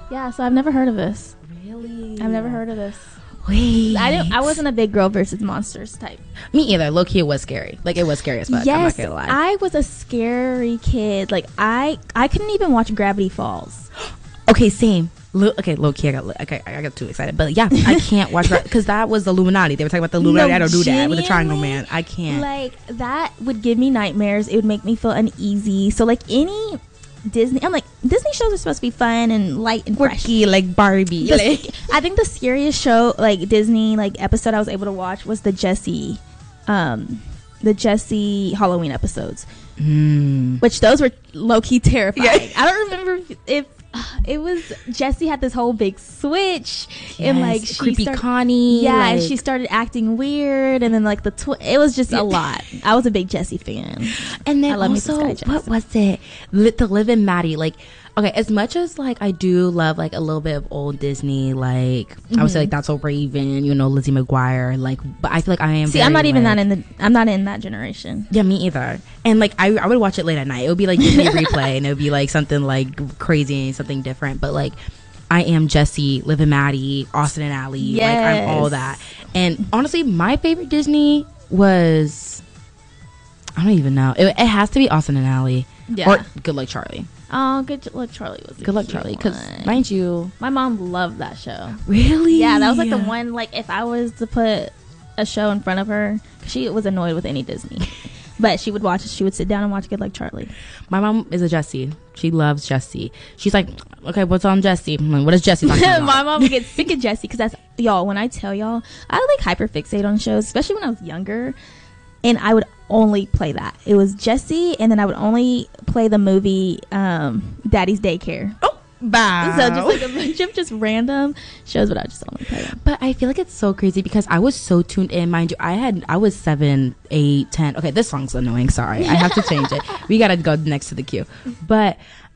Yeah, so I've never heard of this. Really? I've never heard of this. Wait. I wasn't a big girl versus monsters type. Me either. Low key, it was scary. Like, it was scary as fuck. Yes, I'm not gonna lie. I was a scary kid. Like, I couldn't even watch Gravity Falls. Okay, same. Low key, I got too excited. But yeah, I can't watch that because that was Illuminati. They were talking about the Illuminati. No, I don't do that with the Triangle genuinely, Man. I can't. Like, that would give me nightmares. It would make me feel uneasy. So, like, any Disney, I'm like, Disney shows are supposed to be fun and light and fresh. Quirky, like Barbie. I think the scariest show, like, Disney, like, episode I was able to watch was the Jessie Halloween episodes. Which those were low-key terrifying. Yeah. I don't remember if it was Jessie had this whole big switch. Yes, and like she creepy started, Connie. Yeah, like, and she started acting weird, and then like it was just a lot. I was a big Jessie fan. And then I love also, me some what was it? The Liv and Maddie. Like, okay, as much as like I do love like a little bit of old Disney, like I would say like That's So Raven, you know, Lizzie McGuire, like, but I feel like I am. See, I'm not even I'm not in that generation. Yeah, me either. And like I would watch it late at night. It would be like Disney replay, and it would be like something like crazy, something different. But like I am Jessie, Liv and Maddie, Austin and Ally. Yes. Like I'm all that. And honestly, my favorite Disney was, I don't even know. It has to be Austin and Ally. Yeah. Or Good Luck Charlie. Oh, Good Luck Charlie was Good Luck Charlie, because mind you, my mom loved that show. Really? Yeah, that was like the one. Like, if I was to put a show in front of her, she was annoyed with any Disney, but she would watch it. She would sit down and watch Good Luck Charlie. My mom is a Jessie. She loves Jessie. She's like, okay, what's on Jessie? I'm like, what is Jessie talking about? My mom would get sick of Jessie because that's, y'all, when I tell y'all, I would like hyperfixate on shows, especially when I was younger, and I would only play that. It was Jessie, and then I would only play the movie Daddy's Daycare. Oh, wow. So just like a bunch of just random shows, but I just only play them. But I feel like it's so crazy because I was so tuned in. Mind you, I was 7, 8, 10. Okay, this song's annoying. Sorry, I have to change it. We gotta go next to the queue. But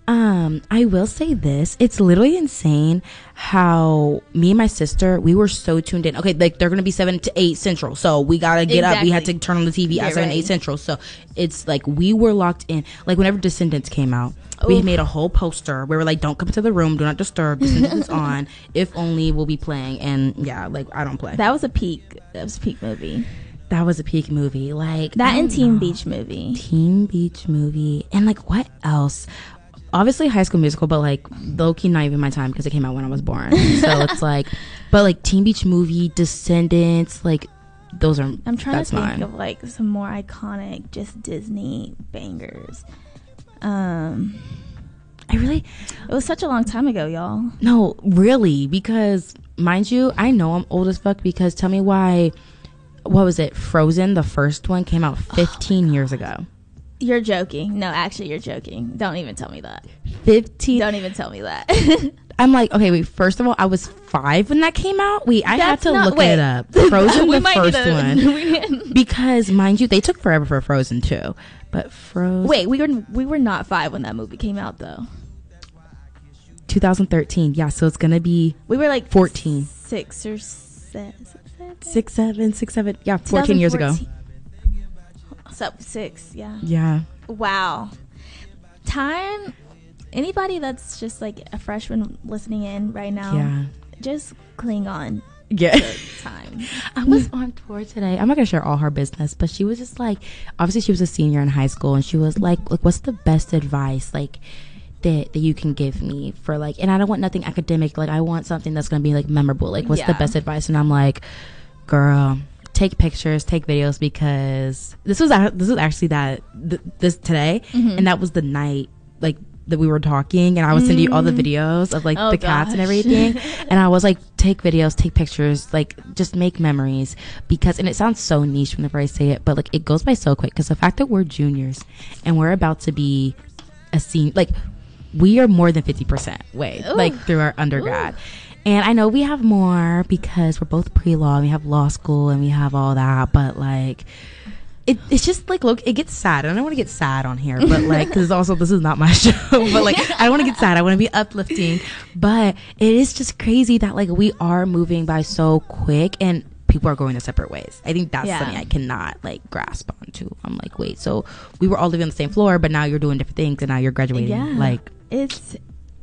I will say this: it's literally insane how me and my sister, we were so tuned in. Okay, like they're gonna be 7 to 8 Central, so we gotta get up. We had to turn on the TV at 7, 8 Central. So it's like we were locked in. Like whenever Descendants came out, we made a whole poster. We were like, "Don't come into the room. Do not disturb. Descendants is on. If only we'll be playing." And yeah, like I don't play. That was a peak. That was a peak movie. That was a peak movie. Like that and Teen Beach Movie. Teen Beach Movie, and like what else? Obviously High School Musical, but like low-key not even my time because it came out when I was born. So it's like, but like Teen Beach Movie, Descendants, like those are. I'm trying to think mine. of like some more iconic just Disney bangers. It was such a long time ago, y'all. No, really, because mind you, I know I'm old as fuck because tell me why. What was it? Frozen, the first one, came out 15 years ago. You're joking. No, actually, you're joking. Don't even tell me that. 15. Don't even tell me that. I'm like, okay, wait. First of all, I was 5 when that came out. I had to look it up. Frozen, the first one, because mind you, they took forever for Frozen too. But Frozen. Wait, we were not 5 when that movie came out though. 2013. Yeah, so it's gonna be. We were like 14, 6 or 7. 6, 7. Yeah, 14 years ago. So 6, yeah. Yeah. Wow. Time. Anybody that's just like a freshman listening in right now, yeah, just cling on. Yeah. To time. I was on tour today. I'm not gonna share all her business, but she was just like, obviously she was a senior in high school, and she was like, what's the best advice like that you can give me for like, and I don't want nothing academic. Like I want something that's gonna be like memorable. Like what's the best advice? And I'm like, girl, take pictures, take videos, because this was actually this today, and that was the night like that we were talking, and I was sending you all the videos of like the cats and everything, and I was like, take videos, take pictures, like just make memories, because, and it sounds so niche whenever I say it, but like it goes by so quick, because the fact that we're juniors and we're about to be a senior, like we are more than 50% way like through our undergrad. And I know we have more because we're both pre-law, and we have law school, and we have all that. But like, it's just like, look, it gets sad. And I don't want to get sad on here, but like, because also this is not my show. But like, I don't want to get sad. I want to be uplifting. But it is just crazy that like we are moving by so quick, and people are going their separate ways. I think that's something I cannot like grasp onto. I'm like, wait, so we were all living on the same floor, but now you're doing different things, and now you're graduating. Yeah. Like,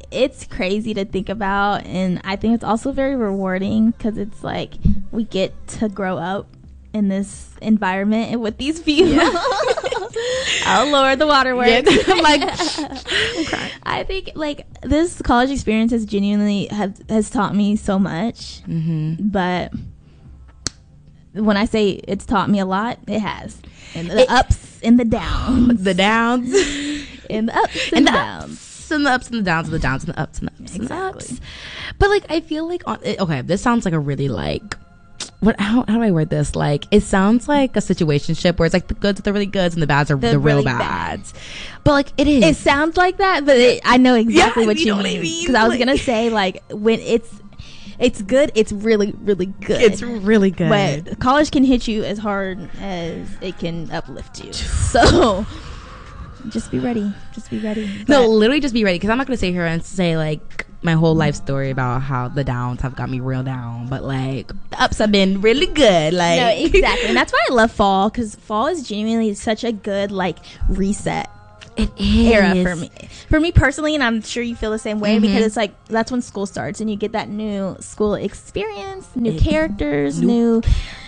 it's crazy to think about, and I think it's also very rewarding because it's like we get to grow up in this environment and with these people. Yeah. Oh Lord, the waterworks. Yeah, I'm like, I'm crying. I think like this college experience has genuinely has taught me so much. But when I say it's taught me a lot, it has. And the ups and the downs. The downs. And the ups and the downs. And the ups and the downs and the downs and the ups and the ups. Exactly. And the ups. But like I feel like okay, this sounds like a really like how do I word this? Like it sounds like a situationship where it's like the goods are the really goods and the bads are the real really bads. But like it is. It sounds like that, but I know exactly what you mean. Because I was gonna say like when it's good, it's really, really good. It's really good. But college can hit you as hard as it can uplift you. So just be ready. Just be ready. No, literally just be ready. Because I'm not going to sit here and say like my whole life story about how the downs have got me real down. But like the ups have been really good. Like no, exactly. And that's why I love fall. Because fall is genuinely such a good like reset. It is. Era for me personally, and I'm sure you feel the same way because it's like that's when school starts and you get that new school experience, new characters, new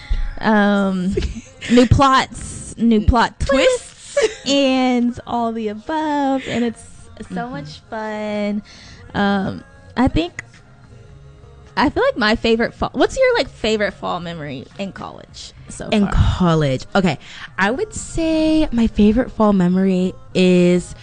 plots, new plot twists, and all the above, and it's so much fun. I feel like my favorite fall. What's your like favorite fall memory in college so far? In college, okay, I would say my favorite fall memory is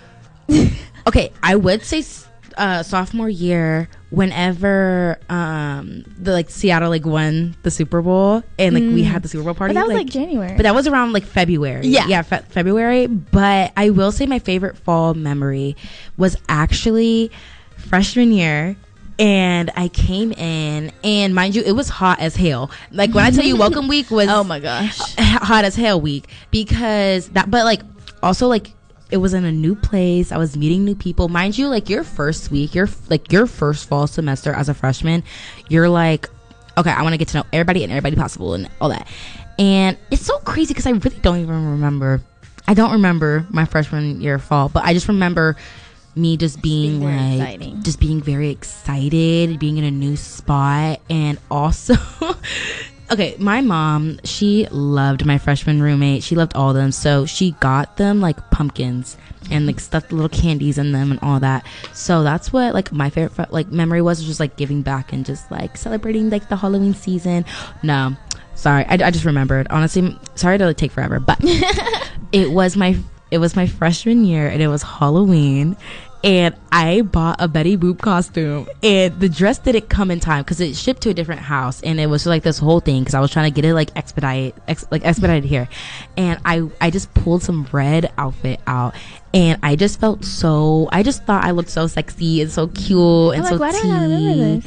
okay. I would say sophomore year, whenever the like Seattle like won the Super Bowl and like we had the Super Bowl party. But that was like January. But that was around like February. Yeah, February. But I will say my favorite fall memory was actually freshman year. And I came in, and mind you, it was hot as hell. Like when I tell you welcome week was oh my gosh, hot as hell week, because that, but like also like it was in a new place. I was meeting new people. Mind you, like your first week, your first fall semester as a freshman, you're like, okay, I want to get to know everybody and everybody possible and all that. And it's so crazy because I really don't even remember. I don't remember my freshman year fall, but I just remember me just being very excited, being in a new spot. And also okay, my mom, she loved my freshman roommate. She loved all of them, so she got them like pumpkins and like stuffed little candies in them and all that. So that's what like my favorite like memory was just like giving back and just like celebrating like the Halloween season. No, sorry, I just remembered, honestly. Sorry to like take forever, but it was my freshman year and it was Halloween. And I bought a Betty Boop costume, and the dress didn't come in time because it shipped to a different house, and it was like this whole thing because I was trying to get it like expedited here. And I just pulled some red outfit out, and I just thought I looked so sexy and so cute and so why don't I remember this?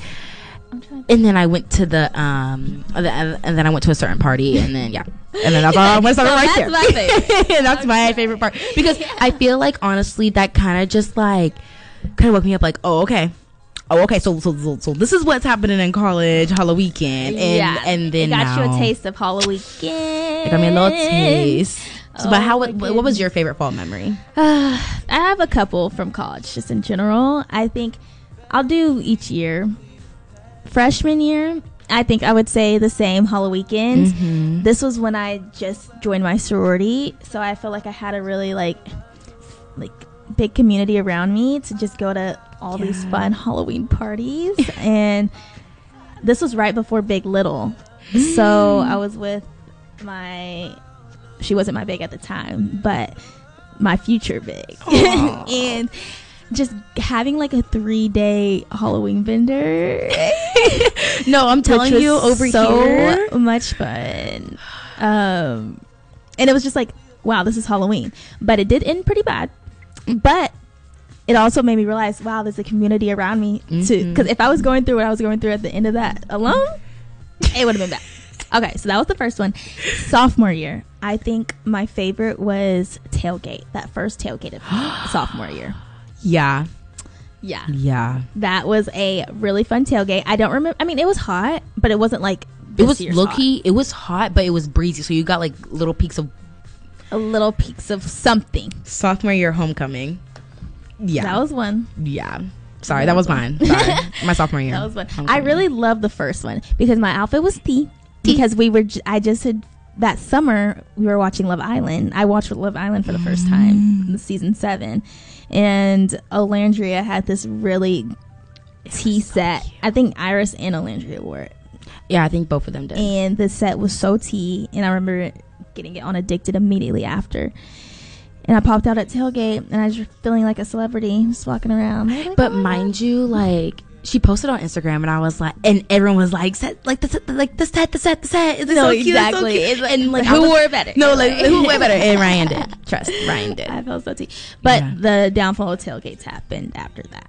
And then I went to and then I went to a certain party, and then and then that's all I went to right there. That's my favorite. That's my favorite part because I feel like honestly that kind of just like kind of woke me up like, oh okay, so this is what's happening in college, Halloween, and then it got you a taste of Halloween. It got me a little taste. So, but what was your favorite fall memory? I have a couple from college, just in general. I think I'll do each year. Freshman year, I think I would say the same, Halloween. Mm-hmm. This was when I just joined my sorority, so I felt like I had a really like big community around me to just go to all these fun Halloween parties. And this was right before Big Little, so I was with she wasn't my big at the time, but my future big. And just having like a 3-day Halloween bender. No, I'm telling you, over here, so much fun. And it was just like, wow, this is Halloween. But it did end pretty bad. But it also made me realize, wow, there's a community around me too. Because if I was going through what I was going through at the end of that alone, it would have been bad. Okay, so that was the first one. Sophomore year, I think my favorite was tailgate. That first tailgate of sophomore year. Yeah. That was a really fun tailgate. I don't remember. I mean, it was hot, but it wasn't like it was low-key. It was hot, but it was breezy, so you got like little peaks of something. Sophomore year homecoming. Yeah, that was one. Yeah, Sorry, that was mine. Sorry, my sophomore year. That was fun. I really loved the first one because my outfit was tea. Because I just had that summer we were watching Love Island. I watched Love Island for the first time in season 7, and Olandria had this really tea set. I think Iris and Olandria wore it. Yeah, I think both of them did. And the set was so tea, and I remember getting it on Addicted immediately after. And I popped out at tailgate, and I was just feeling like a celebrity, just walking around. Like, but mind you, like, she posted on Instagram, and I was like, and everyone was like, the set. It's no, so cute, exactly. It's so cute. And like, who wore it better? No, like, who wore it better? And Ryan did. Trust, Ryan did. I felt so tea. But the downfall of tailgates happened after that.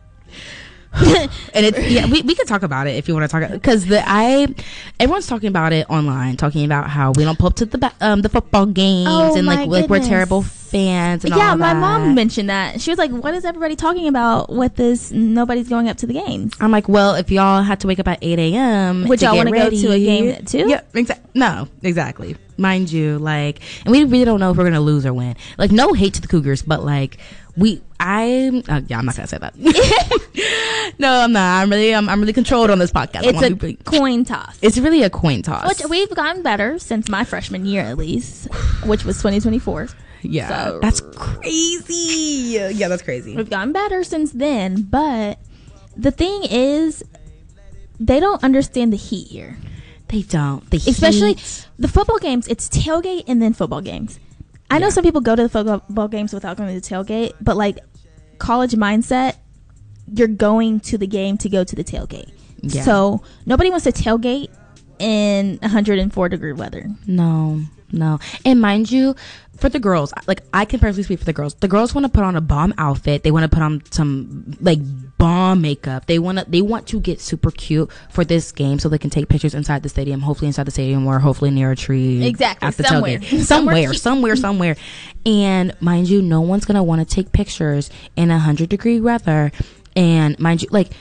And it's we can talk about it if you want to talk, because everyone's talking about it online, talking about how we don't pull up to the football games, and like we're terrible fans and all that. My mom mentioned that. She was like, what is everybody talking about with this? Nobody's going up to the games. I'm like, well, if y'all had to wake up at 8 a.m. would y'all want to go to a game too? Yeah, exactly. Mind you, like, and we really don't know if we're gonna lose or win. Like, no hate to the Cougars, but like I'm not gonna say that. No, I'm not. I'm really controlled on this podcast. It's a coin toss. It's really a coin toss. Which we've gotten better since my freshman year, at least, which was 2024. Yeah, so, that's crazy. Yeah, that's crazy. We've gotten better since then, but the thing is, they don't understand the heat here. They don't. Especially the football games. It's tailgate and then football games. I know some people go to the football games without going to the tailgate, but like college mindset, you're going to the game to go to the tailgate. Yeah. So nobody wants to tailgate in 104-degree weather. No. And mind you, for the girls, like, I can personally speak for the girls. The girls want to put on a bomb outfit. They want to put on some like bomb makeup. They want to get super cute for this game so they can take pictures inside the stadium, hopefully inside the stadium, or hopefully near a tree. Exactly. At the tailgate. Somewhere. And mind you, no one's gonna want to take pictures in 100-degree weather. And mind you, like,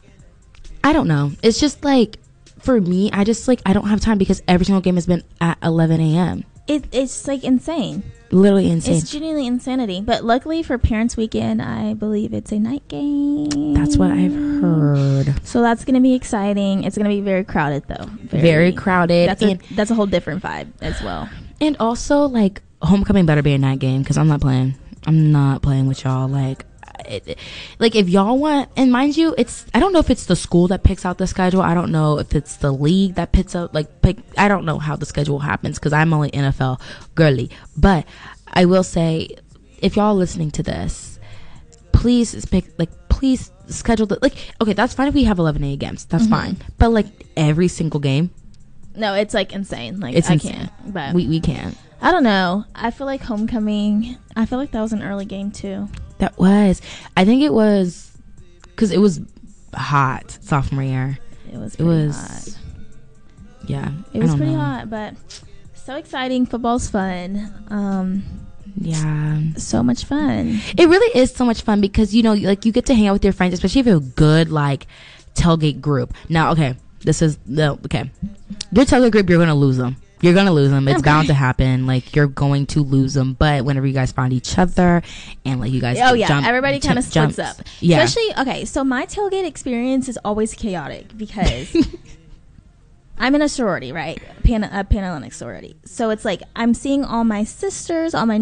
I don't know. It's just like, for me, I don't have time because every single game has been at 11 a.m. It's like insane. Literally insane. It's genuinely insanity. But luckily for Parents Weekend, I believe it's a night game. That's what I've heard. So that's going to be exciting. It's going to be very crowded, though. Very crowded. That's a whole different vibe as well. And also, like, homecoming better be a night game because I'm not playing. I'm not playing with y'all. Like, if y'all want, and mind you, I don't know if it's the school that picks out the schedule. I don't know if it's the league that picks out, I don't know how the schedule happens because I'm only NFL girly. But I will say, if y'all listening to this, please schedule okay, that's fine if we have 11 a.m. games. That's fine. But like every single game. No, it's like insane. Like, it's insane. Can't. But we can't. I don't know. I feel like homecoming, I feel like that was an early game too. That was. I think it was because it was hot sophomore year. It was hot. Yeah. It was pretty hot, but so exciting. Football's fun. Yeah. So much fun. It really is so much fun because, you know, like, you get to hang out with your friends, especially if you have a good, like, tailgate group. Now, okay, your tailgate group, you're going to lose them. You're going to lose them. It's bound to happen. Like, you're going to lose them. But whenever you guys find each other and, like, you guys everybody kind of splits up. Yeah. Especially, okay, so my tailgate experience is always chaotic because I'm in a sorority, right? A Panhellenic sorority. So it's like I'm seeing all my sisters, the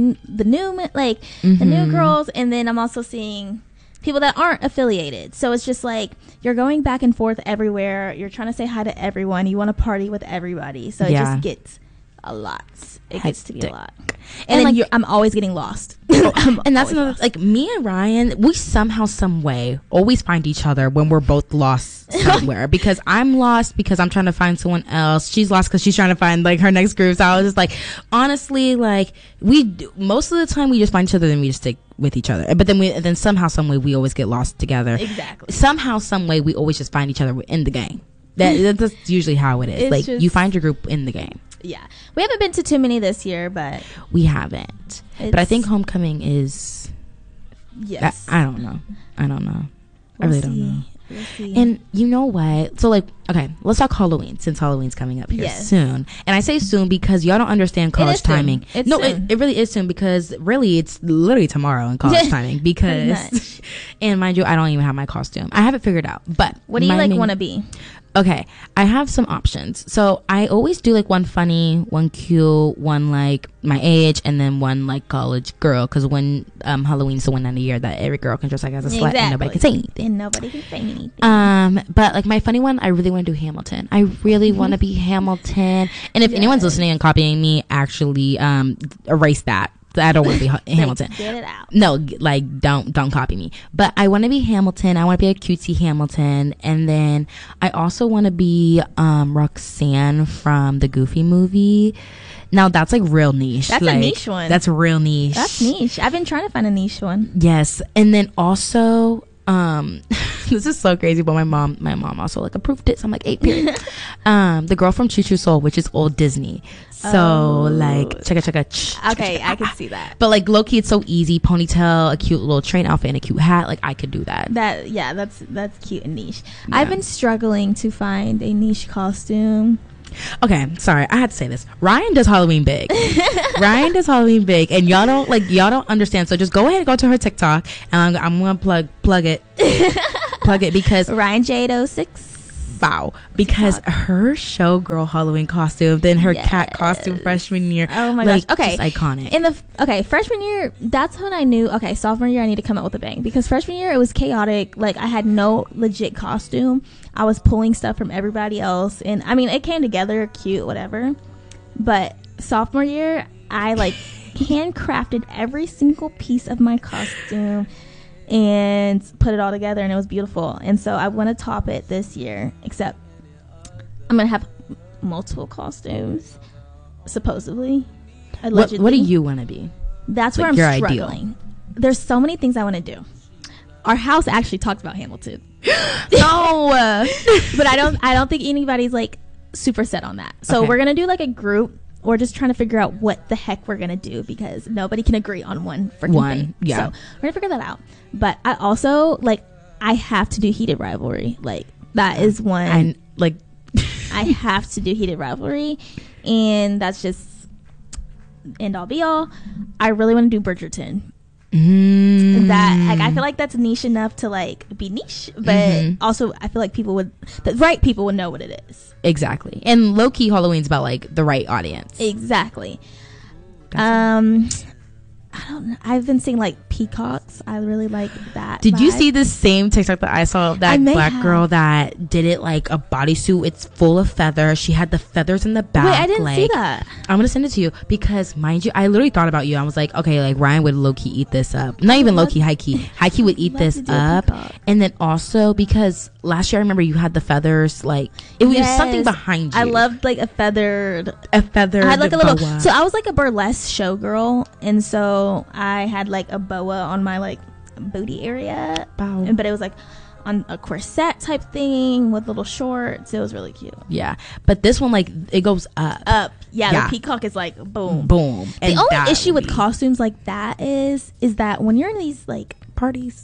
new girls, and then I'm also seeing people that aren't affiliated. So it's just like you're going back and forth everywhere. You're trying to say hi to everyone. You want to party with everybody. So it just gets a lot. It gets to be a lot. And then I'm always getting lost. And that's another, like, me and Ryan, we somehow, some way always find each other when we're both lost somewhere. Because I'm lost because I'm trying to find someone else. She's lost because she's trying to find, like, her next group. So I was just like, honestly, like, most of the time we just find each other and we just stick with each other. But then somehow, some way we always get lost together. Exactly. Somehow, some way we always just find each other in the game. That's usually how it is. It's like, just, you find your group in the game. Yeah. We haven't been to too many this year, but we haven't. But I think homecoming is. Yes. I don't know. I really don't know. We'll see. And you know what? So like, okay, let's talk Halloween since Halloween's coming up here soon. And I say soon because y'all don't understand college timing. No, it really is soon because really it's literally tomorrow in college timing because, and mind you, I don't even have my costume. I have it figured out. But what do you like want to be? Okay, I have some options. So I always do like one funny, one cute, one like my age, and then one like college girl. Because when Halloween's the one time of the year that every girl can dress like as a slut and nobody can say anything. And nobody can say anything. But like my funny one, I really want to do Hamilton. I really want to be Hamilton. And if anyone's listening and copying me, actually erase that. I don't want to be Hamilton. Get it out. No, like don't copy me. But I want to be Hamilton. I want to be a cutesy Hamilton, and then I also want to be Roxanne from the Goofy movie. Now that's like real niche. That's like, a niche one. That's real niche. That's niche. I've been trying to find a niche one. Yes, and then also this is so crazy, but my mom also like approved it, so I'm like 8 period. The girl from Choo Choo Soul, which is old Disney. So like chugga. Okay, I could see that. But like low key, it's so easy. Ponytail, a cute little train outfit, and a cute hat. Like I could do that. That's cute and niche. Yeah. I've been struggling to find a niche costume. Okay, sorry, I had to say this. Ryan does Halloween big. Ryan does Halloween big, and y'all don't understand. So just go ahead and go to her TikTok, and I'm gonna plug it, plug it because Ryan Jade 06. Wow, because her showgirl Halloween costume, then her cat costume freshman year. Oh my like, gosh! Okay, just iconic. Freshman year, that's when I knew. Okay, sophomore year, I need to come out with a bang because freshman year it was chaotic. Like I had no legit costume. I was pulling stuff from everybody else, and I mean it came together, cute, whatever. But sophomore year, I like handcrafted every single piece of my costume and put it all together, and it was beautiful. And so I want to top it this year, except I'm gonna have multiple costumes, supposedly, allegedly. What do you want to be? That's like where I'm struggling. There's so many things I want to do. Our house actually talked about Hamilton. No, but I don't think anybody's like super set on that. So we're gonna do like a group. We're just trying to figure out what the heck we're gonna do because nobody can agree on one freaking thing. Yeah. So we're gonna figure that out. But I also I have to do Heated Rivalry. Like that is one. I have to do Heated Rivalry, and that's just end all be all. I really want to do Bridgerton. That I feel like that's niche enough to be niche, but also I feel like the right people would know what it is. Exactly. And low key Halloween's about the right audience. Exactly. Gotcha. I don't know. I've been seeing peacocks. I really like that. Did vibe. you see the same TikTok that I saw of that black girl that did it like a bodysuit? It's full of feathers. She had the feathers in the back. Wait, I didn't see that. I'm gonna send it to you because, mind you, I literally thought about you. I was like, okay, Ryan would low key eat this up. Not even low key, high key. High key would eat this up. And then also because last year I remember you had the feathers. It was something behind you. I loved a feathered. I had a little. So I was a burlesque showgirl, and so I had a boa on my booty area. Wow. But it was on a corset type thing with little shorts. It was really cute. Yeah, but this one it goes up. Yeah. The peacock is boom boom. The only issue with costumes like that is that when you're in these parties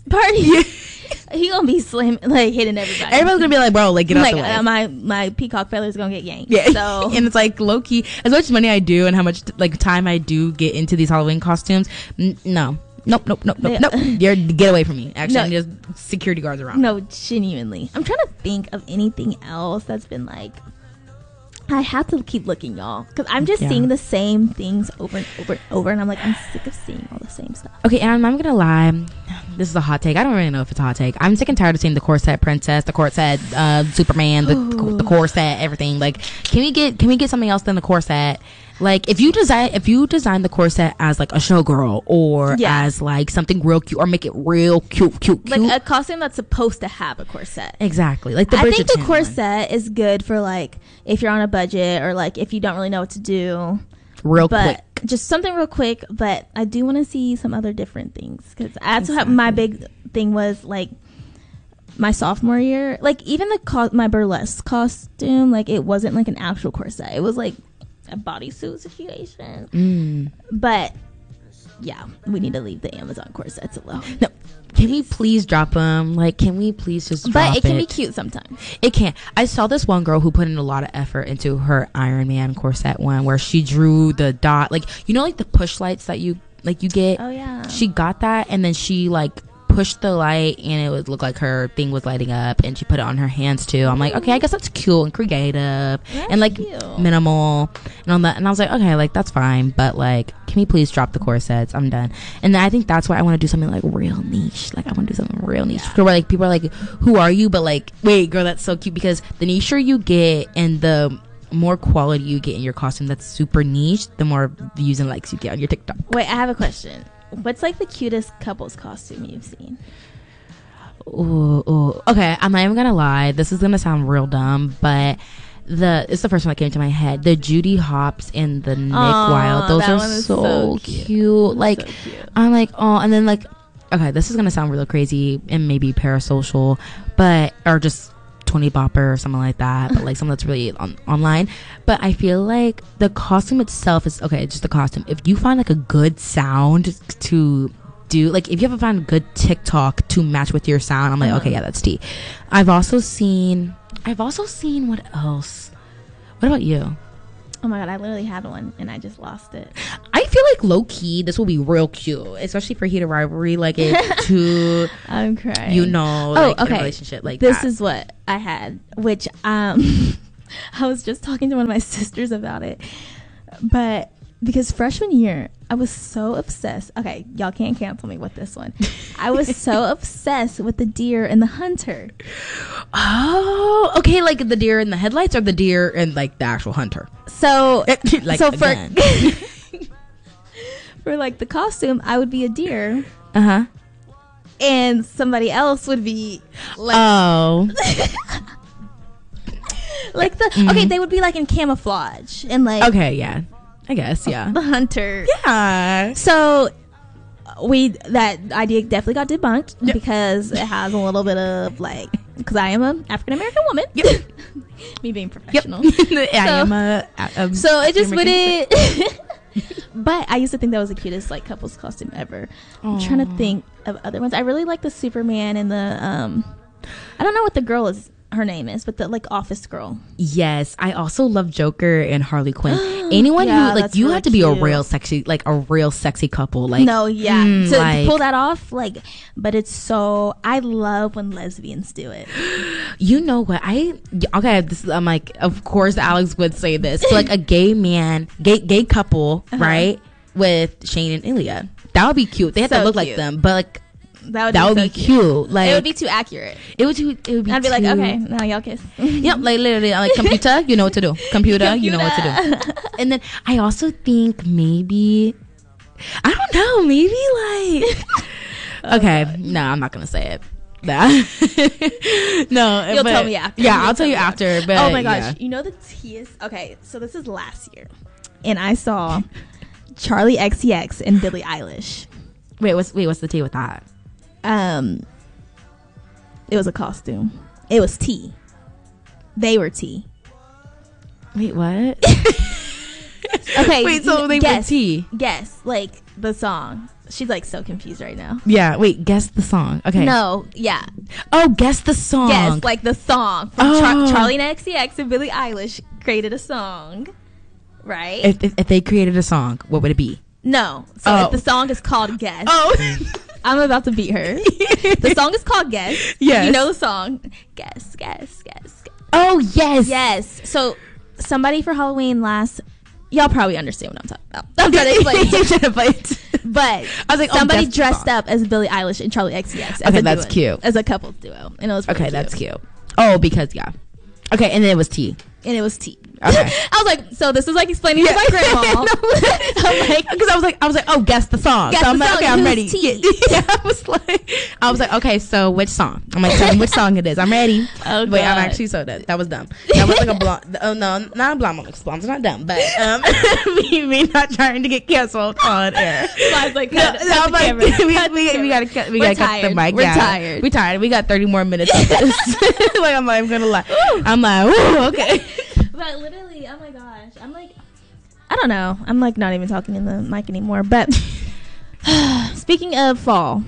he gonna be hitting everybody. Everybody's gonna be bro, get out the way. My peacock feathers gonna get yanked. Yeah. So and it's low key, as much money I do and how much time I do get into these Halloween costumes. No. Nope. You're get away from me. Actually, just security guards around. No, genuinely. I'm trying to think of anything else that's been I have to keep looking, y'all, because I'm just seeing the same things over and over and over, and I'm sick of seeing all the same stuff. Okay, and I'm gonna lie, this is a hot take. I don't really know if it's a hot take. I'm sick and tired of seeing the corset princess, the corset Superman, the corset everything. Can we get something else than the corset? If you design the corset as a showgirl or as something real cute, or make it real cute, a costume that's supposed to have a corset. Exactly. I think the corset is good for if you're on a budget or if you don't really know what to do. Quick. Just something real quick. But I do want to see some other different things because that's what my big thing was my sophomore year. Even my burlesque costume, it wasn't an actual corset. It was a bodysuit situation. But yeah, we need to leave the Amazon corsets alone. No, Can we please drop them? Like, can we please just drop it? But it can be cute sometimes. It can. I saw this one girl who put in a lot of effort into her Iron Man corset one, where she drew the dot, like, you know, like the push lights that you get. Oh yeah. She got that, and then she like pushed the light, and it would look like her thing was lighting up, and she put it on her hands too. I'm like, okay, I guess that's cute and creative, and like cute. minimal and all that. And I was like, okay, like that's fine, but like, can we please drop the corsets? I'm done. And then I think that's why I want to do something like real niche. Like, I want to do something real niche, where like people are like, who are you? But like, wait, girl, that's so cute, because the nicher you get and the more quality you get in your costume that's super niche, the more views and likes you get on your TikTok. Wait, I have a question. What's like the cutest couples costume you've seen? Ooh. Okay, I'm not even gonna lie. This is gonna sound real dumb, but it's the first one that came to my head. The Judy Hopps and the Nick Wilde. Those are so cute. Like, so cute. I'm like, oh, and then like, okay, this is gonna sound real crazy and maybe parasocial, but or just 20 Bopper or something like that, but like something that's really online. But I feel like the costume itself is okay. It's just the costume. If you find like a good sound to do, like if you ever find a good TikTok to match with your sound, I'm like, okay, yeah, that's tea. I've also seen what else? What about you? Oh my god, I literally had one and I just lost it. I feel like low key this will be real cute, especially for Heat of Rivalry. Like it's too I'm crying. You know, like, okay. In a relationship like this that. Is what I had, which I was just talking to one of my sisters about it. But because freshman year, I was so obsessed. Okay, y'all can't cancel me with this one. I was so obsessed with the deer and the hunter. Oh, okay, like the deer in the headlights or the deer and like the actual hunter. So, like, so for for like the costume, I would be a deer. And somebody else would be like, like the okay, they would be like in camouflage and like, okay, yeah, I guess, yeah, the hunter, yeah. So that idea definitely got debunked because it has a little bit of like, because I am an African American woman. Yep. Me being professional. Yep. I am a so it just wouldn't. But I used to think that was the cutest like couples costume ever. I'm trying to think of other ones. I really like the Superman and the I don't know what the girl is. Her name is, but the like office girl. Yes, I also love Joker and Harley Quinn. Anyone who like you really have to be cute. a real sexy couple. Like to like, pull that off. Like, but it's so I love when lesbians do it. You know what? I'm like, of course, Alex would say this. So, like a gay couple, right, with Shane and Ilya. That would be cute. They have to look like them, but like. That would be cute. Like, it would be too accurate. It would be. I'd be like, okay, now y'all kiss. Yep, like literally, like computer, you know what to do. Computer, you know what to do. And then I also think maybe, I don't know, maybe like, okay, no, I'm not gonna say it. No, you'll tell me after. Yeah, I'll tell you after. But oh my gosh, you know the tease. Okay, so this is last year, and I saw Charlie XCX and Billie Eilish. Wait, what's the tea with that? It was a costume. It was tea. They were tea. Wait, what? Okay. Wait, so they were tea. Guess, like, the song. She's, like, so confused right now. Yeah, wait, guess the song. Okay. No, yeah. Oh, guess the song. Guess, like, the song. From Charlie and XCX and Billie Eilish created a song. Right? If they created a song, what would it be? No. So if the song is called Guess. Oh. I'm about to beat her. The song is called Guess. Yes. You know the song. Guess. Oh, yes. Yes. So somebody for Halloween y'all probably understand what I'm talking about. I'm trying to explain it. But I was like, somebody dressed up as Billie Eilish and Charlie XCX. Okay, that's cute. As a couple's duo. And it was really cute. That's cute. Oh, because, yeah. Okay, and then it was tea. Okay. I was like, so this is like explaining to my grandma. I'm like, because I was like, oh, guess the song. So I'm like, okay, I'm ready. Yeah, I was like, okay, so which song? I'm like, tell me which song it is. I'm ready. Oh, wait, I'm actually so done. That was dumb. That was like a blonde. Oh no, not a blonde moment. Blonde's not dumb, but me not trying to get canceled on air. So I was like, we gotta cut the mic. We're tired. We're tired. We got 30 more minutes of this. Like I'm gonna lie. I'm like, ooh, okay. But literally, oh my gosh, I'm like, I don't know. I'm like not even talking in the mic anymore. But speaking of fall,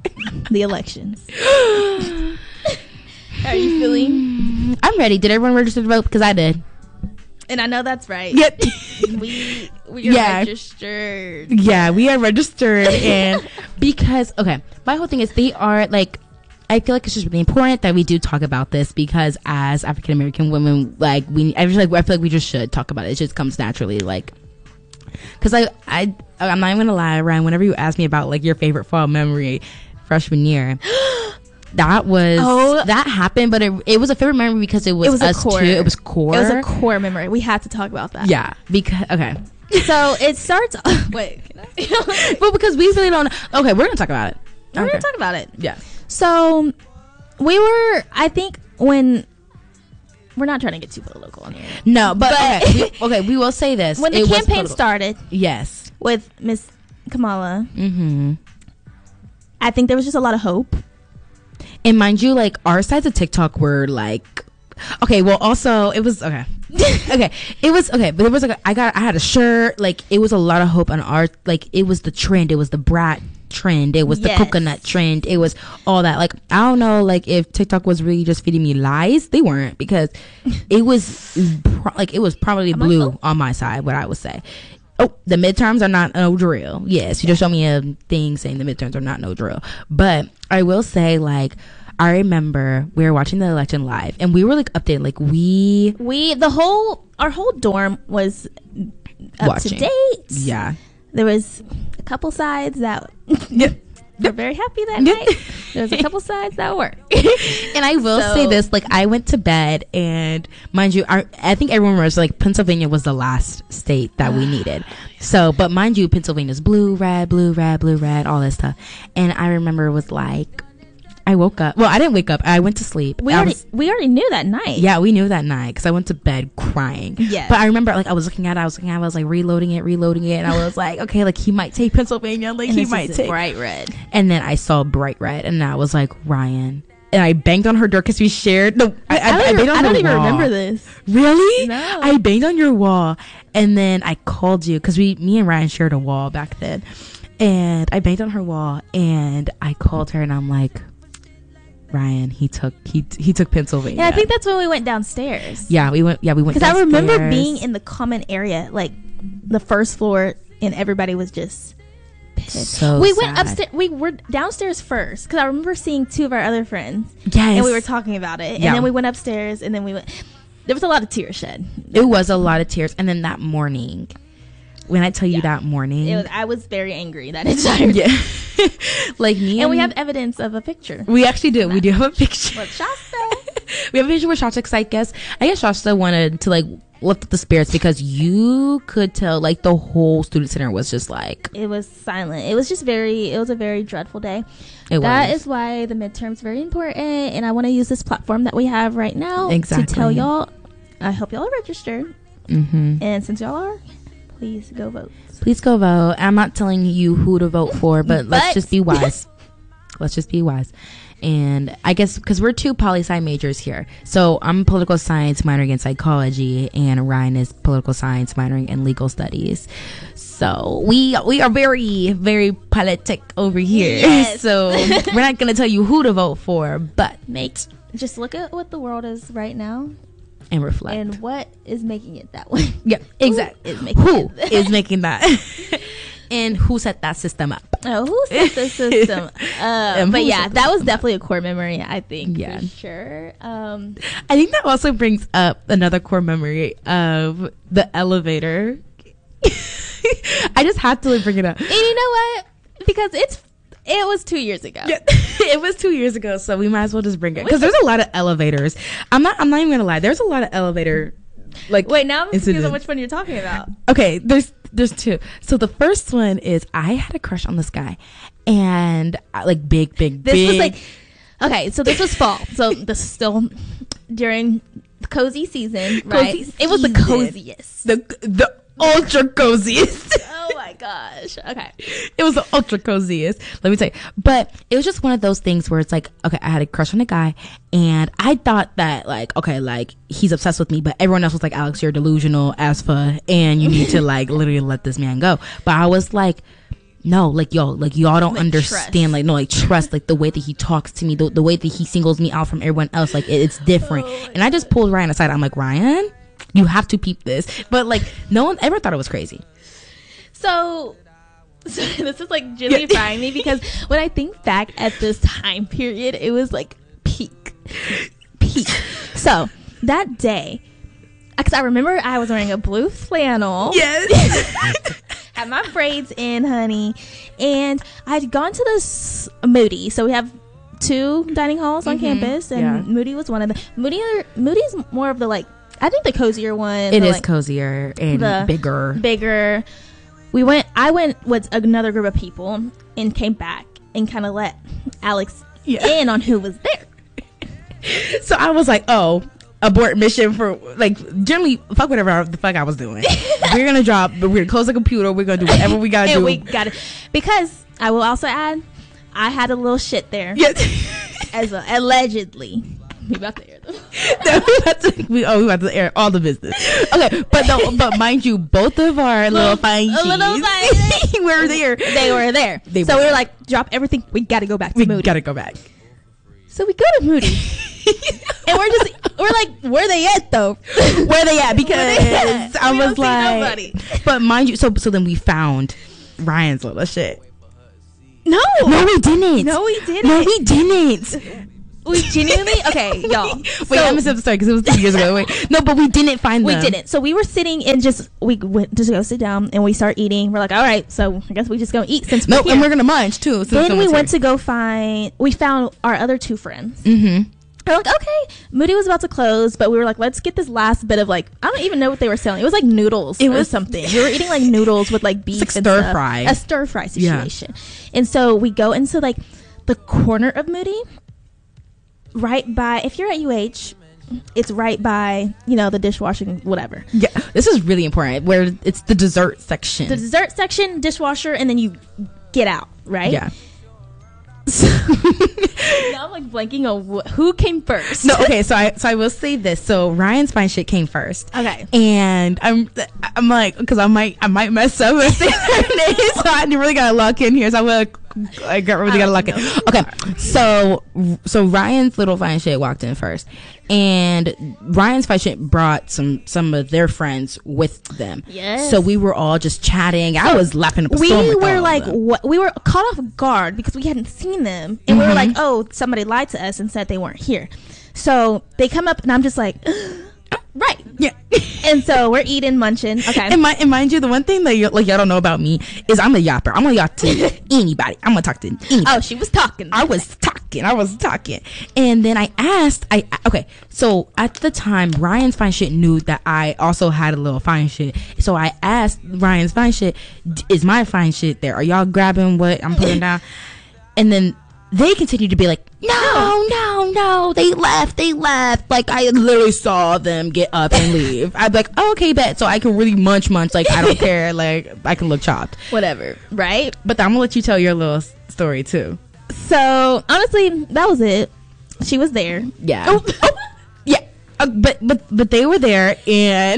the elections. How are you feeling? I'm ready. Did everyone register to vote? Because I did. And I know that's right. Yep. we are registered. Yeah, we are registered. And because, okay, my whole thing is they are like, I feel like it's just really important that we do talk about this because as African American women, like I feel like we just should talk about it. It just comes naturally, like, because I'm not even gonna lie, Ryan. Whenever you ask me about like your favorite fall memory, freshman year, that happened, but it was a favorite memory because it was us core. too. It was core. It was a core memory. We had to talk about that. Yeah, because okay. So it starts. Wait, well, because we really don't. Okay, we're gonna talk about it. We're gonna talk about it. Yeah. So we were, I think, when we're not trying to get too political on here. No, but okay, we will say this. When the campaign started, yes, with Miss Kamala, mm-hmm. I think there was just a lot of hope. And mind you, like our sides of TikTok were like, okay, well, also it was okay. Okay, it was okay, but it was like I had a shirt, like it was a lot of hope on our, like it was the trend, it was the brat trend, it was the coconut trend, it was all that. Like I don't know, like if TikTok was really just feeding me lies, they weren't, because it was it was probably blue on my side, what I would say. Oh, the midterms are not no drill. Yes, you just showed me a thing saying the midterms are not no drill. But I will say, like, I remember we were watching the election live and we were like updated, like our whole dorm was up to date. Yeah. There was a couple sides that were very happy that night. There was a couple sides that weren't. And I will say this, like I went to bed and mind you, I think everyone remembers like Pennsylvania was the last state that we needed. So, but mind you, Pennsylvania's blue, red, all that stuff. And I remember it was like, I woke up. Well, I didn't wake up. I went to sleep. We already knew that night. Yeah, we knew that night because I went to bed crying. Yeah. But I remember, like, I was looking at it. I was like reloading it. And I was like, okay, like he might take Pennsylvania. Like he might take bright red. And then I saw bright red, and I was like, Ryan. And I banged on her door because we shared. No, I banged on her wall. I don't even remember this. Really? No. I banged on your wall, and then I called you because me and Ryan shared a wall back then. And I banged on her wall, and I called her, and I'm like, Ryan, he took Pennsylvania. Yeah, I think that's when we went downstairs. Yeah, we went because I remember being in the common area, like the first floor, and everybody was just pissed. So we sad. went upstairs. We were downstairs first because I remember seeing two of our other friends. Yes, and we were talking about it. And then we went upstairs, and then we went. There was a lot of tears shed. It was a lot of tears, and then that morning. When I tell you that morning, I was very angry that entire day. Like me and we have evidence of a picture. We actually do. We do have a picture with Shasta. We have a picture with Shasta because I guess Shasta wanted to like lift up the spirits because you could tell like the whole student center was just like, it was silent. It was just it was a very dreadful day. That is why the midterm's very important, and I want to use this platform that we have right now to tell y'all. I hope y'all are registered, and since y'all are, please go vote. Please go vote. I'm not telling you who to vote for, but let's just be wise. Let's just be wise. And I guess because we're two poli-sci majors here. So I'm political science minoring in psychology, and Ryan is political science minoring in legal studies. So we are very, very politic over here. Yes. So we're not going to tell you who to vote for, but just look at what the world is right now. And reflect. And what is making it that way? Yeah, exactly. Who is making that? And who set that system up? Oh, who set the system up? But yeah, that was definitely a core memory, I think. Yeah. For sure. I think that also brings up another core memory of the elevator. I just had to bring it up. And you know what? Because it was 2 years ago. Yeah, it was 2 years ago, so we might as well just bring it because there's a lot of elevators. I'm not even gonna lie. There's a lot of elevator. Like, wait, now I'm confused on which one you're talking about. Okay, there's two. So the first one is I had a crush on this guy, and like big. This was like, okay, so this was fall. So this is still during the cozy season, right? It was the coziest. The ultra coziest. Oh my gosh. Okay. It was the ultra coziest. Let me tell you. But it was just one of those things where it's like, okay, I had a crush on a guy, and I thought that like, okay, like he's obsessed with me, but everyone else was like, Alex, you're delusional as fuck, and you need to like literally let this man go. But I was like, no, like y'all don't Like, understand, trust. like no, like trust, like the way that he talks to me, the way that he singles me out from everyone else, like it's different. And I just pulled Ryan aside. I'm like, Ryan, you have to peep this. But like no one ever thought it was crazy. So this is like genuinely frying me, because when I think back at this time period, it was like peak. So that day, because I remember I was wearing a blue flannel. Yes. Had my braids in, honey, and I'd gone to this Moody. So we have 2 dining halls on campus, and Moody was one of them. Moody's more of the, like, I think the cozier one. It is like, cozier and bigger. I went with another group of people and came back and kind of let Alex in on who was there. So I was like, oh, abort mission for, like, generally, fuck whatever the fuck I was doing. We're going to drop, but we're going to close the computer. We're going to do whatever we got to do. We got it. Because I will also add, I had a little shit there. Yes. Allegedly. We about to air them. We about to air all the business. Okay, but mind you, both of our little fine cheese were there. They were there. We were like, drop everything. We got to go back to Moody. We got to go back. So we go to Moody. And we're like, where they at though? Where they at? Because I was like, nobody. But mind you, so then we found Ryan's little shit. No, we didn't. We genuinely, okay, y'all. Wait, I'm gonna say the story because it was 2 years ago. Wait, no, but we didn't find them. We didn't. So we were sitting and we went to go sit down and we start eating. We're like, all right, so I guess we just go eat since we're here. And we're gonna munch too. Then we went to go we found our other 2 friends. Mm-hmm. We're like, okay, Moody was about to close, but we were like, let's get this last bit of, like, I don't even know what they were selling. It was like noodles or something. We were eating like noodles with like beef like and stir stuff. fry. A stir fry situation. And so we go into like the corner of Moody, right by, if you're at UH, it's right by, the dishwashing, whatever. Yeah, this is really important, where it's the dessert section. The dessert section, dishwasher, and then you get out, right? Yeah. So now I'm like blanking on who came first. No, okay, so I will say this. So Ryan's fine shit came first. Okay. And I'm like, because I might mess up and say her name, so I really gotta lock in here. So I gotta lock in. Okay, so Ryan's little fine shit walked in first, and Ryan's fine shit brought some of their friends with them. Yes. So we were all just chatting. I was laughing up a storm We with were all like, of them. what? We were caught off guard because we hadn't seen them, and we were like, oh, somebody lied to us and said they weren't here. So they come up, and I'm just like, right, yeah. And so we're eating, munching. Okay. And mind you, the one thing that y'all don't know about me is I'm a yapper. I'm gonna yacht to anybody. I'm gonna talk to anybody. Oh, she was talking. I was talking. And then I asked, okay, so at the time, Ryan's fine shit knew that I also had a little fine shit. So I asked Ryan's fine shit, is my fine shit there? Are y'all grabbing what I'm putting down? And then they continued to be like, no, they left. Like, I literally saw them get up and leave. I'd be like, oh, okay, bet. So I can really munch. Like, I don't care. Like, I can look chopped. Whatever, right? But I'm gonna let you tell your little story too. So honestly, that was it. She was there. Yeah. Oh, yeah. But they were there, and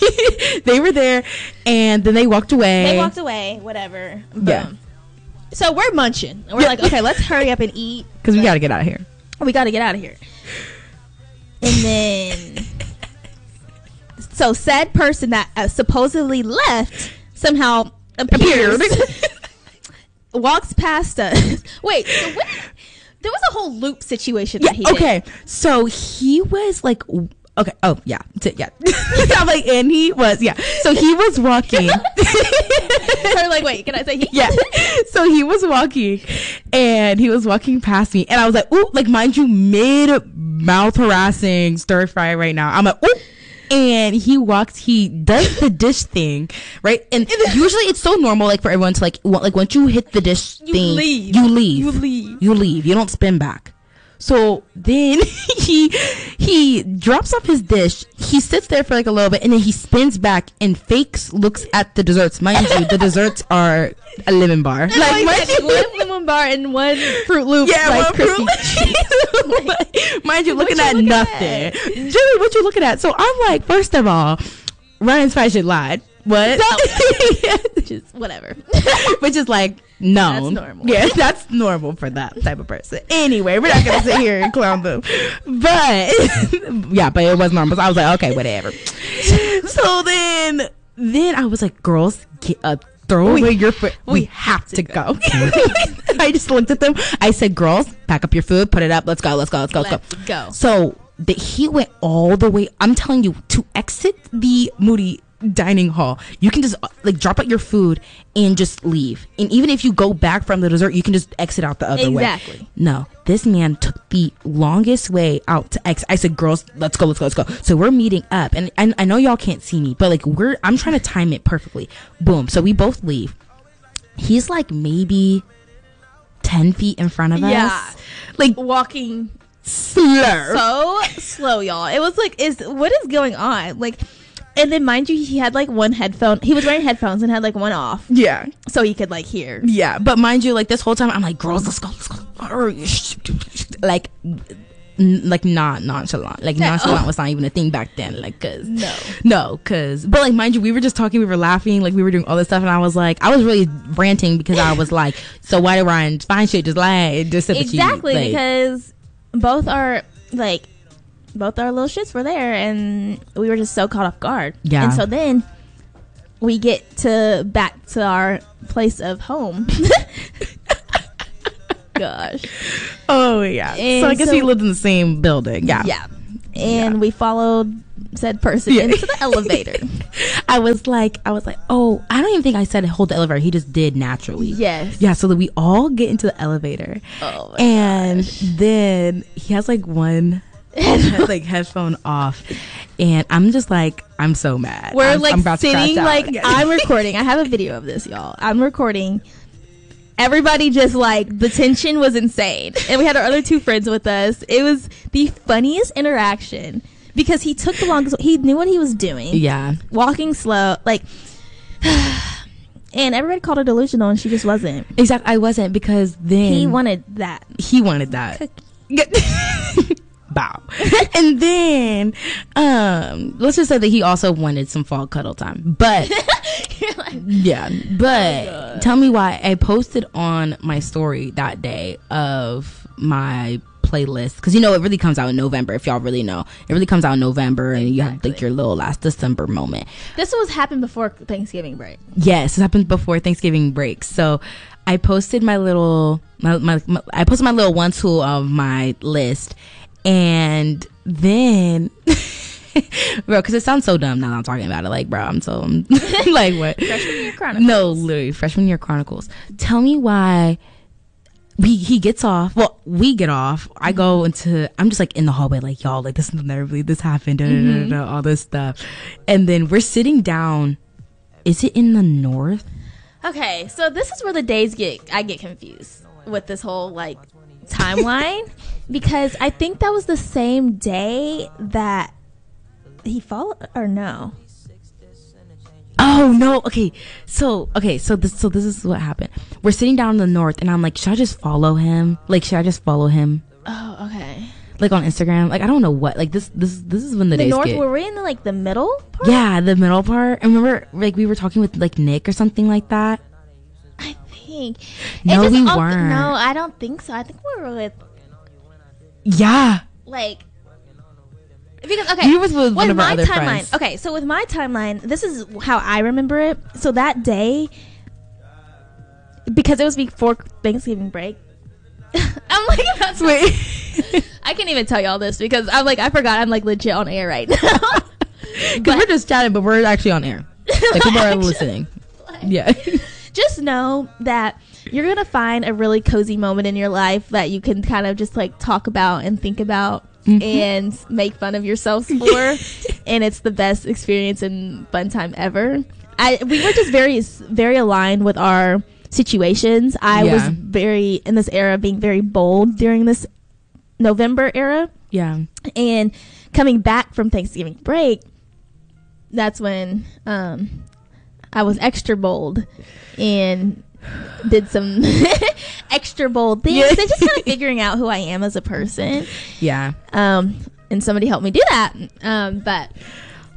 and then they walked away. Whatever. Boom. Yeah. So we're munching. And we're like, okay, let's hurry up and eat. Because we got to get out of here. We got to get out of here. And then, so said person that supposedly left somehow appears, walks past us. Wait, so there was a whole loop situation that he did. Okay, so he was like... Okay. Oh, yeah. Yeah. I'm like, and he was, yeah. So he was walking. Her like, wait, can I say he? Yeah. So he was walking, and he was walking past me, and I was like, ooh, like, mind you, mid-mouth harassing stir fry right now. I'm like, ooh. And he does the dish thing, right? And usually it's so normal, like, for everyone to, like once you hit the dish thing, you leave. You don't spin back. So then he drops off his dish. He sits there for like a little bit, and then he spins back and looks at the desserts. Mind you, the desserts are a lemon bar. Like one lemon bar and one Fruit Loop. Yeah, like one Fruit Loop. Mind you, looking at nothing. Julie, what you looking at? So I'm like, first of all, Ryan's fine shit lied. What? Which is whatever. Which is like known. That's normal. Yeah, that's normal for that type of person. Anyway, we're not gonna sit here and clown them. But yeah, but it was normal. So I was like, okay, whatever. So then I was like, girls, get up. Throw away your food. We have to go. I just looked at them. I said, girls, pack up your food, put it up. Let's go. Go. So he went all the way. I'm telling you, to exit the Moody dining hall, you can just like drop out your food and just leave. And even if you go back from the dessert, you can just exit out the other way. Exactly. No, this man took the longest way out to exit. I said, girls, let's go. So we're meeting up, and I know y'all can't see me, but like I'm trying to time it perfectly. Boom. So we both leave. He's like maybe 10 feet in front of us. Like walking so slow, y'all. It was like, what is going on? Like, and then mind you, he had like one headphone. He was wearing headphones and had like one off. Yeah. So he could like hear. Yeah. But mind you, like this whole time, I'm like, girls, let's go. Like not nonchalant. Like nonchalant was not even a thing back then. Like, but like mind you, we were just talking, we were laughing, like we were doing all this stuff, and I was really ranting because I was like, so why did Ryan find shit just lie? Just exactly, like, because both our little shits were there, and we were just so caught off guard. Yeah. And so then we get back to our place of home. Gosh. Oh yeah. And so I guess we lived in the same building. Yeah. Yeah. And we followed said person into the elevator. I was like, oh, I don't even think I said hold the elevator. He just did naturally. Yes. Yeah. So that we all get into the elevator. Oh my gosh. Then he has like one headphone off, and I'm just like, I'm so mad. We're I'm like sitting, like I'm recording. I have a video of this, y'all. I'm recording. Everybody just like, the tension was insane, and we had our other two friends with us. It was the funniest interaction because he took the longest. He knew what he was doing. Yeah, walking slow, like. And everybody called her delusional, and she just wasn't. Exactly, I wasn't, because then he wanted that. Bow. And then let's just say that he also wanted some fall cuddle time, but tell me why I posted on my story that day of my playlist, because it really comes out in November. If y'all really know, it really comes out in November, and you have like your little last December moment. This happened before Thanksgiving break. Yes, it happened before Thanksgiving break. So I posted my little one tool of my list. And then, bro, because it sounds so dumb now that I'm talking about it. Like, bro, I'm like, what? Freshman Year Chronicles. No, literally, Freshman Year Chronicles. Tell me why he gets off. Well, we get off. I'm just like in the hallway, like, y'all, like, this happened, all this stuff. And then we're sitting down. Is it in the north? Okay, so this is where the days I get confused with this whole, like, timeline. Because I think that was the same day that he followed, or no? Oh no! Okay, so this is what happened. We're sitting down in the north, and I'm like, should I just follow him? Oh, okay. Like on Instagram, like I don't know what. Like this is when the days north. Get. Were we in the middle part? Yeah, the middle part. I remember, like we were talking with like Nick or something like that. I think. No, we weren't. No, I don't think so. I think we were with. Yeah. Like, because, okay. You was with one of our other friends. Okay, so with my timeline, this is how I remember it. So that day, because it was before Thanksgiving break, I'm like, that's wait. I can't even tell y'all this because I'm like, I forgot I'm like legit on air right now. Because we're just chatting, but we're actually on air. Like, people are listening. Yeah. Just know that you're going to find a really cozy moment in your life that you can kind of just like talk about and think about and make fun of yourselves for. And it's the best experience and fun time ever. We were just very, very aligned with our situations. I was very, in this era, being very bold during this November era. Yeah. And coming back from Thanksgiving break, that's when I was extra bold and did some extra bold things. And just kind of figuring out who I am as a person. Yeah. And somebody helped me do that. But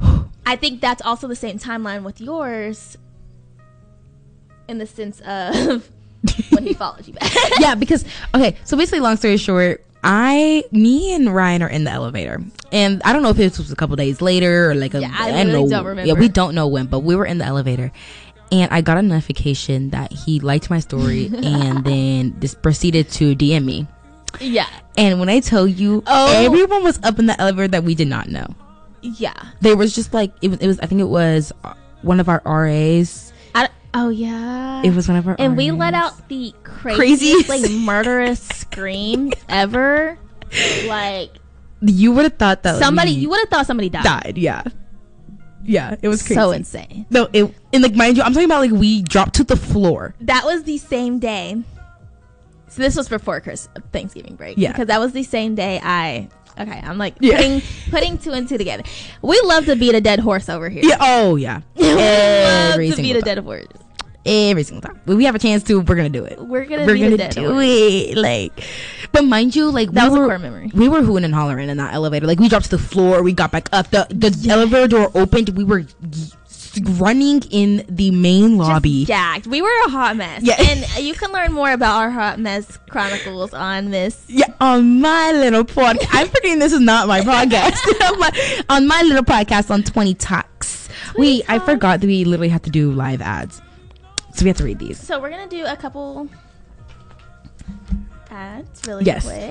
I think that's also the same timeline with yours, in the sense of when he followed you back. Yeah, because okay, so basically, long story short, me and Ryan are in the elevator, and I don't know if it was a couple days later or like I really don't remember. Yeah, we don't know when, but we were in the elevator, and I got a notification that he liked my story, and then just proceeded to DM me. Yeah, and when I tell you, everyone was up in the elevator that we did not know. Yeah, they was just like it was. I think it was one of our RAs. Oh yeah, it was one of our and RAs. we let out the craziest like murderous scream ever. Like you would have thought that you would have thought somebody died. Yeah, it was crazy. So insane. No, and like mind you, I'm talking about like we dropped to the floor. That was the same day. So this was before Thanksgiving break. Yeah, because that was the same day I'm like putting two and two together. We love to beat a dead horse over here. Yeah. Oh yeah. Every love to beat a dead horse. Every single time. When we have a chance to, we're gonna do it. We're gonna do it. Like, but mind you, like that was a core memory. We were hooting and hollering in that elevator. Like we dropped to the floor, we got back up. The elevator door opened. We were running in the main lobby. Just jacked. We were a hot mess. Yeah. And you can learn more about our hot mess chronicles on this. Yeah, on my little podcast. I'm forgetting this is not my podcast. On my little podcast on 20 Talks. I forgot that we literally have to do live ads. So we have to read these. So we're going to do a couple ads really quick.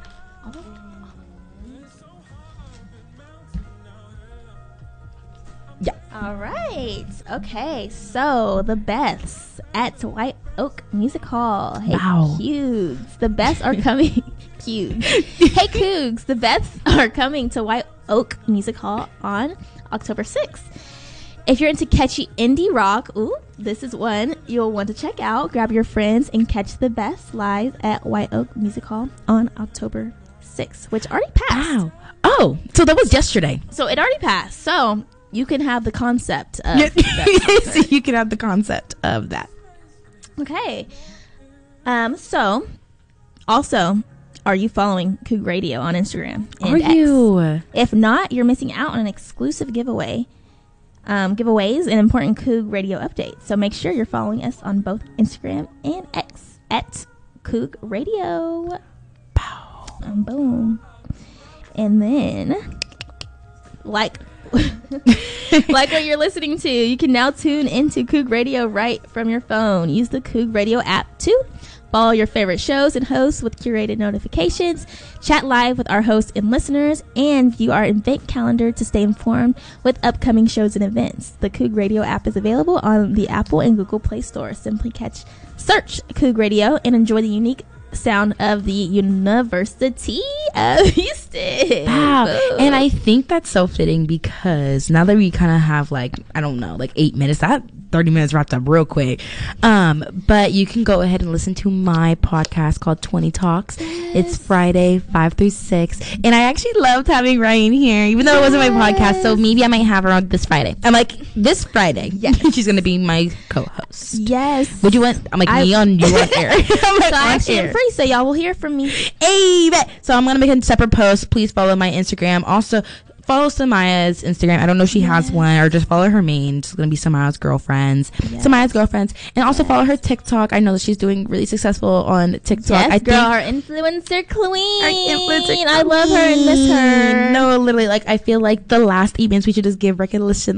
Yeah. All right. Okay. So the Beths at White Oak Music Hall. Hey, wow. Cougs. The Beths are coming. Cougs. Hey, Cougs. The Beths are coming to White Oak Music Hall on October 6th. If you're into catchy indie rock, this is one you'll want to check out. Grab your friends and catch the Beths live at White Oak Music Hall on October 6th, which already passed. Wow. Oh, so that was yesterday. So it already passed. So you can have the concept of so you can have the concept of that. Okay. So also, are you following Coug Radio on Instagram and X? You? If not, you're missing out on an exclusive giveaways and important Coug Radio updates. So make sure you're following us on both Instagram and X at Coug Radio. Pow. Boom. And then, like what you're listening to, you can now tune into Coug Radio right from your phone. Use the Coug Radio app too. Follow your favorite shows and hosts with curated notifications. Chat live with our hosts and listeners, and view our event calendar to stay informed with upcoming shows and events. The Coug Radio app is available on the Apple and Google Play Store. Simply search Coug Radio and enjoy the unique sound of the University of Houston. Wow. And I think that's so fitting because now that we kind of have 8 minutes, that 30 minutes wrapped up real quick. But you can go ahead and listen to my podcast called 20 Talks. Yes. It's Friday 5 through 6. And I actually loved having Ryan here, even though it wasn't my podcast. So maybe I might have her on this Friday. I'm like, this Friday. Yes. She's going to be my co-host. Yes. Would you want? I'm like, me on, you on air. I'm like, so I actually am free, so y'all will hear from me. Hey, so I'm going to make a separate post. Please follow my Instagram. Also, follow Samaya's Instagram. I don't know if she has one, or just follow her main. It's going to be Samaya's Girlfriends. Yes. Samaya's Girlfriends. And also follow her TikTok. I know that she's doing really successful on TikTok. Yes, our influencer queen. I love her and miss her. No, literally, I feel like the last events we should just give recognition,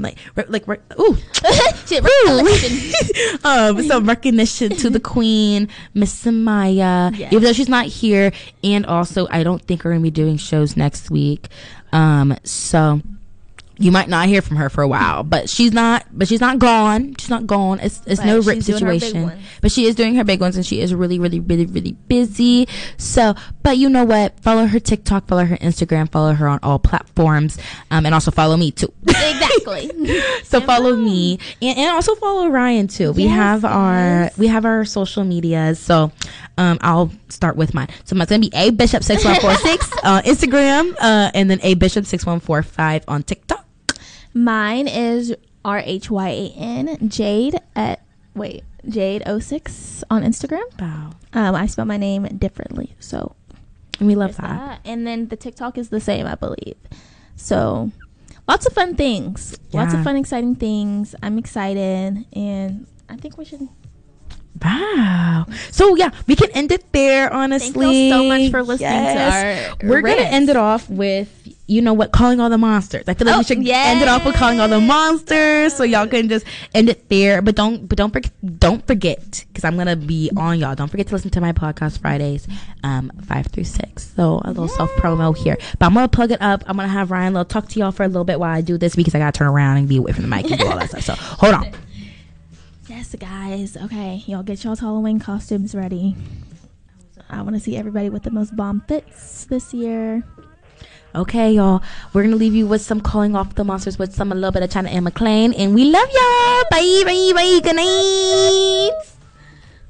some recognition to the queen, Miss Samaya, even though she's not here. And also, I don't think we're going to be doing shows next week. So you might not hear from her for a while, but she's not gone. She's not gone. It's no rip situation, but she is doing her big ones, and she is really, really, really, really busy. So, but you know what? Follow her TikTok, follow her Instagram, follow her on all platforms, and also follow me too. Exactly. So follow me and also follow Ryan too. We have our social medias. So, I'll start with mine. So mine's gonna be A Bishop 6146 on Instagram, and then A Bishop 6145 on TikTok. Mine is RHYAN Jade Jade06 on Instagram. Wow. I spell my name differently, so and we love that. And then the TikTok is the same, I believe. So lots of fun things. Lots Yeah. of fun, exciting things. I'm excited, and I think we should. Wow. So yeah, we can end it there, honestly. Thank you so much for listening to our We're going to rants. end it off with, you know what, Calling All the Monsters. I feel like we should end it off with Calling All the Monsters, so y'all can just end it there. But don't forget, because I'm going to be on y'all. Don't forget to listen to my podcast Fridays, 5 through 6. So a little self promo here. But I'm going to plug it up. I'm going to have Ryan talk to y'all for a little bit while I do this, because I got to turn around and be away from the mic and do all that stuff. So hold on. Yes, guys. Okay, y'all get y'all's Halloween costumes ready. I want to see everybody with the most bomb fits this year. Okay, y'all. We're going to leave you with some Calling Off the Monsters with a little bit of China and McClain. And we love y'all. Bye, bye, bye. Good night.